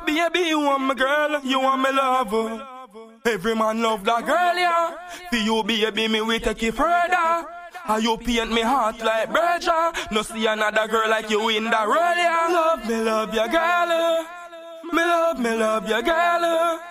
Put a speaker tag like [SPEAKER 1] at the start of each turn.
[SPEAKER 1] Baby, you want my girl, you want me lover. Every man love that girl, yeah. For you, baby, me we take it further. How you paint me heart like Berger. No see another girl like you in that role, yeah. Love me, love your girl. Me love your girl.